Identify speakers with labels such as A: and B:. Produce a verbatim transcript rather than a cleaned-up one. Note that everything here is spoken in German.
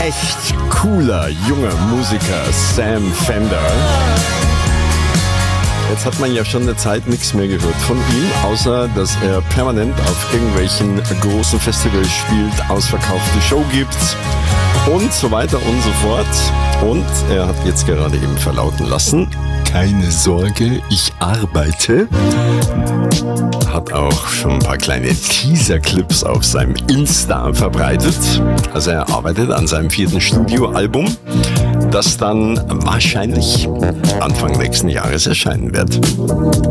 A: echt cooler, junger Musiker, Sam Fender. Jetzt hat man ja schon eine Zeit nichts mehr gehört von ihm, außer dass er permanent auf irgendwelchen großen Festivals spielt, ausverkaufte Show gibt und so weiter und so fort. Und er hat jetzt gerade eben verlauten lassen, keine Sorge, ich arbeite. Hat auch schon ein paar kleine Teaser-Clips auf seinem Insta verbreitet. Also er arbeitet an seinem vierten Studioalbum, das dann wahrscheinlich Anfang nächsten Jahres erscheinen wird.